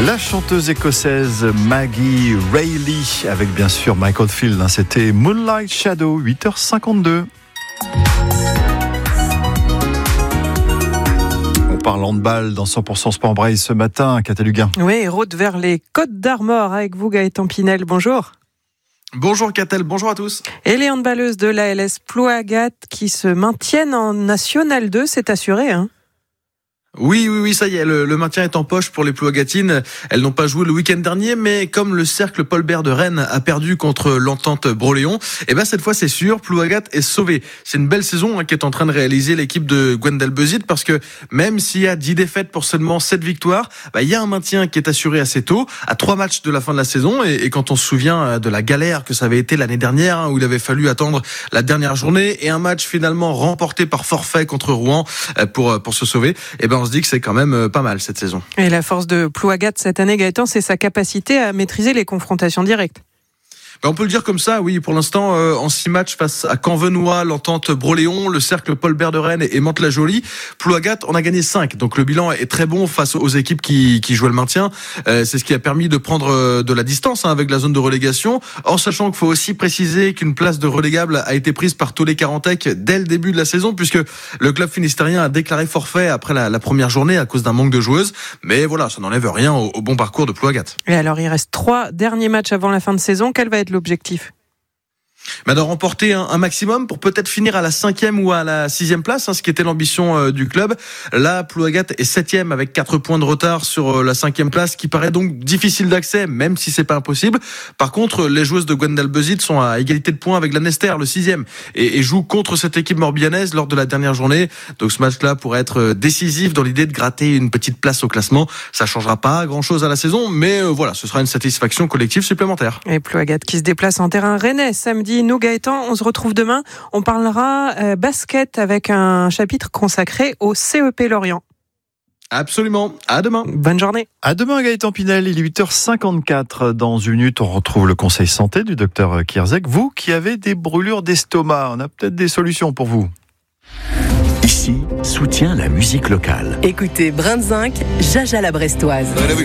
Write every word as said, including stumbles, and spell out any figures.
La chanteuse écossaise Maggie Reilly avec bien sûr Mike Oldfield, hein, c'était Moonlight Shadow, huit heures cinquante-deux. On parle handball dans cent pour cent Sport Braille ce matin, Cataluguin. Oui, route vers les Côtes d'Armor avec vous Gaëtan Pinel, bonjour. Bonjour Catel, bonjour à tous. Et les handballeuses de l'A L S Plouagat qui se maintiennent en National deux, c'est assuré, hein? Oui, oui, oui, ça y est, le, le maintien est en poche pour les Plouagatines. Elles n'ont pas joué le week-end dernier, mais comme le cercle Paul Bert de Rennes a perdu contre l'entente Broléon, et ben cette fois c'est sûr, Plouagat est sauvé. C'est une belle saison hein, qui est en train de réaliser l'équipe de Gwendal Bezit, parce que même s'il y a dix défaites pour seulement sept victoires, bah, il y a un maintien qui est assuré assez tôt, à trois matchs de la fin de la saison, et, et quand on se souvient de la galère que ça avait été l'année dernière, hein, où il avait fallu attendre la dernière journée, et un match finalement remporté par forfait contre Rouen pour, pour se sauver, et ben on se dit que c'est quand même pas mal cette saison. Et la force de Plouagat cette année, Gaëtan, c'est sa capacité à maîtriser les confrontations directes. Ben on peut le dire comme ça, oui. Pour l'instant, euh, en six matchs face à Canvenois, l'entente Broléon, le cercle Paul Bert de Rennes et Mantes-la-Jolie, Plouagat en a gagné cinq. Donc le bilan est très bon face aux équipes qui, qui jouent le maintien. Euh, c'est ce qui a permis de prendre de la distance hein, avec la zone de relégation, en sachant qu'il faut aussi préciser qu'une place de relégable a été prise par Tolé Carantec dès le début de la saison, puisque le club finistérien a déclaré forfait après la, la première journée à cause d'un manque de joueuses. Mais voilà, ça n'enlève rien au, au bon parcours de Plouagat. Et alors, il reste trois derniers matchs avant la fin de saison. Quel va être l'objectif? Bah de remporter un, un maximum pour peut-être finir à la cinquième ou à la sixième place, hein, ce qui était l'ambition euh, du club. Là, Plouagat est septième avec quatre points de retard sur euh, la cinquième place, qui paraît donc difficile d'accès, même si c'est pas impossible. Par contre, les joueuses de Gwendal Bezit sont à égalité de points avec la Nester, le sixième, et, et jouent contre cette équipe morbihanaise lors de la dernière journée. Donc ce match-là pourrait être décisif dans l'idée de gratter une petite place au classement. Ça changera pas grand-chose à la saison, mais euh, voilà, ce sera une satisfaction collective supplémentaire. Et Plouagat qui se déplace en terrain rennais samedi. Nous, Gaëtan, on se retrouve demain. On parlera euh, basket avec un chapitre consacré au C E P Lorient. Absolument. À demain. Bonne journée. À demain, Gaëtan Pinel. Il est huit heures cinquante-quatre. Dans une minute, on retrouve le conseil santé du docteur Kierzek. Vous qui avez des brûlures d'estomac, on a peut-être des solutions pour vous. Ici, soutient la musique locale. Écoutez Brin de Zinc, Jaja la Brestoise.